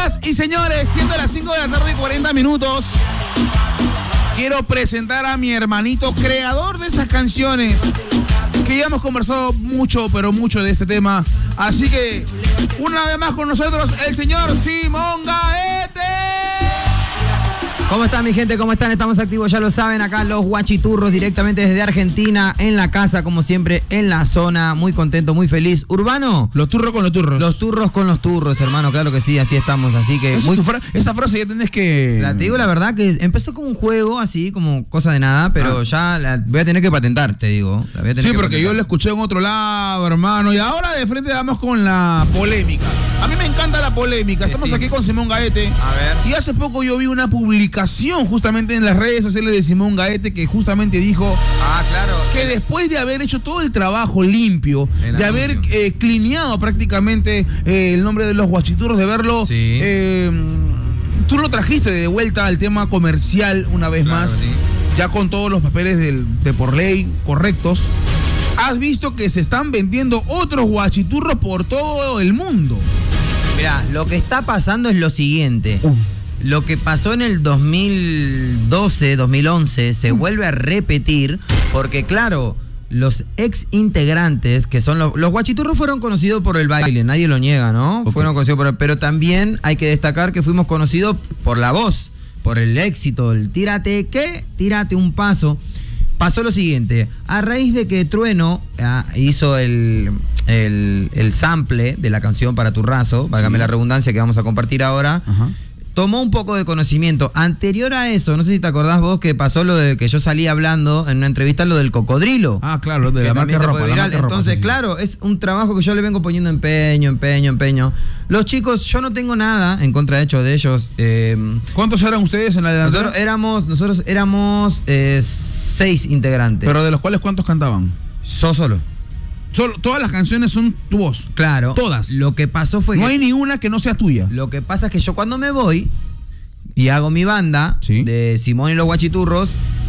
Señoras y señores, siendo las 5 de la tarde y 40 minutos, quiero presentar a mi hermanito creador de estas canciones, que ya hemos conversado mucho, pero mucho de este tema. Así que, una vez más con nosotros, el señor Simón Gaete. ¿Cómo están, mi gente? ¿Cómo están? Estamos activos, ya lo saben, acá los Guachiturros, directamente desde Argentina, en la casa, como siempre, en la zona, muy contento, muy feliz. ¿Urbano? Los turros con los turros. Los turros con los turros, hermano, claro que sí, así estamos, así que... Esa frase ya tenés que... Te digo la verdad que empezó como un juego, así, como cosa de nada, pero ya la voy a tener que patentar, te digo. Sí, porque yo lo escuché en otro lado, hermano, y ahora de frente vamos con la polémica. A mí me encanta la polémica, estamos aquí con Simón Gaete. A ver. Y hace poco yo vi una publicación justamente en las redes sociales de Simón Gaete que justamente dijo claro, que después de haber hecho todo el trabajo limpio, de haber clineado prácticamente el nombre de los Guachiturros, de verlo, tú lo trajiste de vuelta al tema comercial una vez más, ya con todos los papeles de por ley correctos. Has visto que se están vendiendo otros Guachiturros por todo el mundo. Mira, lo que está pasando es lo siguiente. Lo que pasó en el 2012, 2011, se vuelve a repetir porque, claro, los ex integrantes, que son los Guachiturros, fueron conocidos por el baile, nadie lo niega, ¿no? Fueron conocidos por pero también hay que destacar que fuimos conocidos por la voz, por el éxito, el tírate un paso. Pasó lo siguiente, a raíz de que Trueno hizo el sample de la canción Para tu raso, válgame la redundancia que vamos a compartir ahora, tomó un poco de conocimiento. Anterior a eso, no sé si te acordás vos que pasó lo de que yo salí hablando en una entrevista, lo del cocodrilo. Claro, de la marca ropa. Entonces, claro, es un trabajo que yo le vengo poniendo empeño. Los chicos, yo no tengo nada en contra de ellos. ¿Cuántos eran ustedes en la de Nosotros éramos 6 integrantes. ¿Pero de los cuales cuántos cantaban? Solo. Todas las canciones son tu voz. Claro. Todas. Lo que pasó fue no hay ni una que no sea tuya. Lo que pasa es que yo cuando me voy y hago mi banda de Simón y los Guachiturros,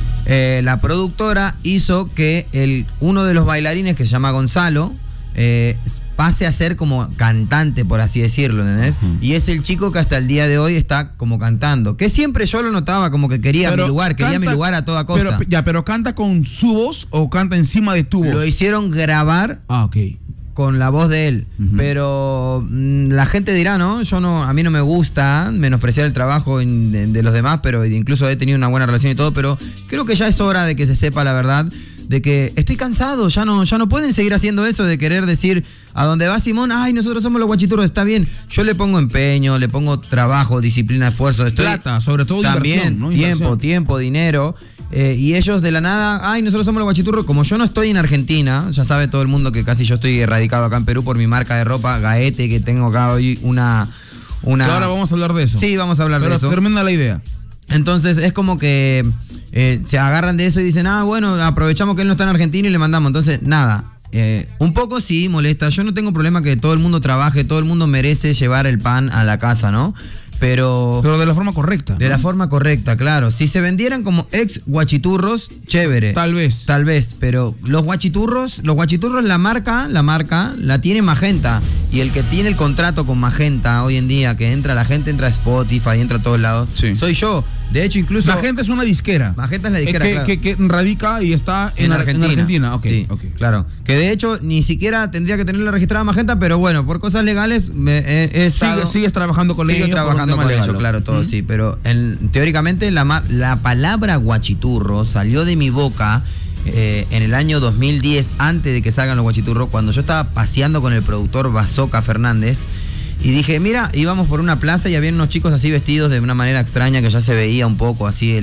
la productora hizo que uno de los bailarines, que se llama Gonzalo, pase a ser como cantante, por así decirlo, ¿entendés? Y es el chico que hasta el día de hoy está como cantando. Que siempre yo lo notaba como que quería mi lugar a toda costa. Pero ¿canta con su voz o canta encima de tu voz? Lo hicieron grabar con la voz de él. Pero la gente dirá, ¿no? A mí no me gusta menospreciar el trabajo de los demás, pero incluso he tenido una buena relación y todo, pero creo que ya es hora de que se sepa la verdad, de que estoy cansado, ya no pueden seguir haciendo eso de querer decir a dónde va Simón, nosotros somos los Guachiturros, está bien. Yo le pongo empeño, le pongo trabajo, disciplina, esfuerzo. Plata, sobre todo también, inversión, ¿no? tiempo, dinero. Y ellos de la nada, nosotros somos los Guachiturros. Como yo no estoy en Argentina, ya sabe todo el mundo que casi yo estoy radicado acá en Perú por mi marca de ropa Gaete, que tengo acá hoy una... Ahora vamos a hablar de eso. Sí, vamos a hablar de eso. Pero termina la idea. Entonces es como que se agarran de eso y dicen, bueno, aprovechamos que él no está en Argentina y le mandamos. Entonces, nada, un poco sí molesta. Yo no tengo problema que todo el mundo trabaje, todo el mundo merece llevar el pan a la casa, ¿no? Pero de la forma correcta. De la forma correcta, claro. Si se vendieran como ex Guachiturros, chévere. Tal vez, pero los Guachiturros, la marca la tiene Magenta. Y el que tiene el contrato con Magenta hoy en día, que la gente entra a Spotify, entra a todos lados, soy yo. De hecho, incluso... Magenta es una disquera. Magenta es la disquera, claro. que radica y está en Argentina. Sí, claro. Que de hecho ni siquiera tendría que tenerla registrada Magenta, pero bueno, por cosas legales sigues trabajando con ellos. Sigo trabajando con ellos, claro, todo sí. Pero teóricamente la palabra Guachiturro salió de mi boca en el año 2010, antes de que salgan los Guachiturros, cuando yo estaba paseando con el productor Bazoca Fernández. Y dije, mira, íbamos por una plaza y había unos chicos así vestidos de una manera extraña que ya se veía un poco así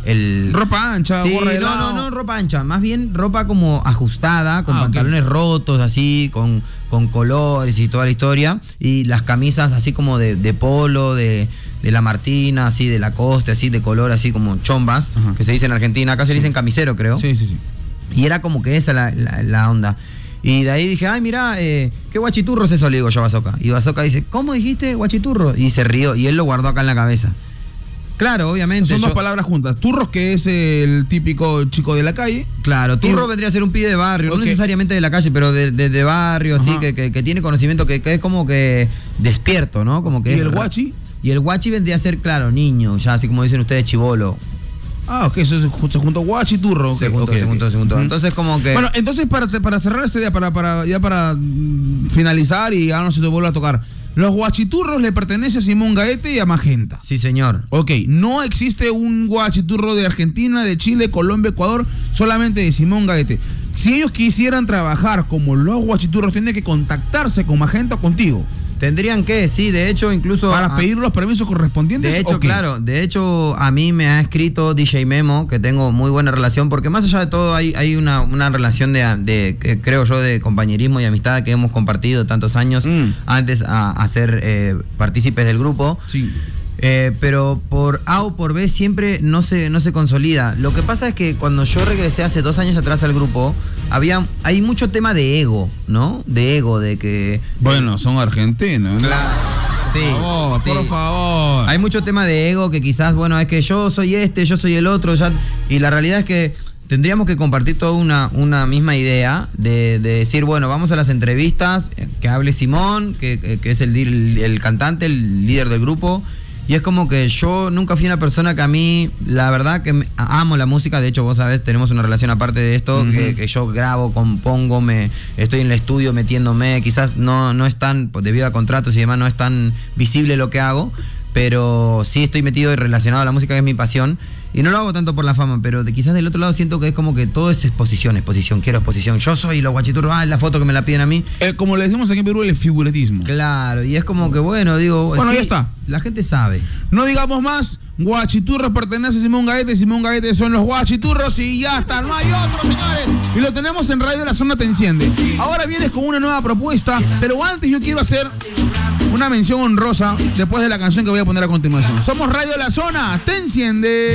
ropa ancha, gorra de lado. No, ropa ancha, más bien ropa como ajustada, con pantalones rotos así, con colores y toda la historia. Y las camisas así como de polo, de la Martina, así de la Costa, así de color, así como chombas, que se dice en Argentina. Acá se le dicen camisero, creo. Sí. Y era como que esa la onda. Y de ahí dije, mira, ¿qué Guachiturros es eso? Le digo yo a Bazoca. Y Bazoca dice, ¿cómo dijiste Guachiturro? Y se rió, y él lo guardó acá en la cabeza. Claro, obviamente. Son dos palabras juntas. Turros, que es el típico chico de la calle. Claro, turro vendría a ser un pibe de barrio, no necesariamente de la calle, pero de barrio, así, que tiene conocimiento, que es como que despierto, ¿no? Como que ¿Y el guachi? Y el guachi vendría a ser, claro, niño, ya así como dicen ustedes, chibolo. Ah, ok, eso se juntó guachiturro. Se juntó. Entonces, como que... Bueno, entonces para cerrar este día, para finalizar y ahora no se te vuelve a tocar. Los guachiturros le pertenecen a Simón Gaete y a Magenta. Sí, señor. Ok, no existe un guachiturro de Argentina, de Chile, Colombia, Ecuador, solamente de Simón Gaete. Si ellos quisieran trabajar como los guachiturros, tienen que contactarse con Magenta o contigo. Tendrían que, sí, de hecho, incluso... Para pedir los permisos correspondientes. De hecho, claro, de hecho, a mí me ha escrito DJ Memo, que tengo muy buena relación, porque más allá de todo hay una relación de creo yo, de compañerismo y amistad que hemos compartido tantos años antes a ser partícipes del grupo. Sí. Pero por A o por B siempre no se consolida. Lo que pasa es que cuando yo regresé hace 2 años atrás al grupo, hay mucho tema de ego, ¿no? De ego, de que... Bueno, son argentinos, ¿no? Claro. Sí, por favor. Hay mucho tema de ego que quizás, bueno, es que yo soy yo soy el otro, y la realidad es que tendríamos que compartir toda una misma idea de decir, bueno, vamos a las entrevistas, que hable Simón, que es el cantante, el líder del grupo. Y es como que yo nunca fui una persona que a mí, la verdad que amo la música. De hecho, vos sabés, tenemos una relación aparte de esto, que yo grabo, compongo, estoy en el estudio metiéndome. Quizás no es tan, debido a contratos y demás, no es tan visible lo que hago, pero sí estoy metido y relacionado a la música, que es mi pasión. Y no lo hago tanto por la fama, pero quizás del otro lado siento que es como que todo es exposición, quiero exposición. Yo soy los guachiturros, la foto que me la piden a mí. Como le decimos aquí en Perú, el figuratismo. Claro, y es como que bueno, digo... Bueno, sí, ya está. La gente sabe. No digamos más, guachiturros pertenece a Simón Gaete son los guachiturros y ya está, no hay otro, señores. Y lo tenemos en Radio La Zona Te Enciende. Ahora vienes con una nueva propuesta, pero antes yo quiero hacer una mención honrosa después de la canción que voy a poner a continuación. Somos Radio La Zona Te Enciende.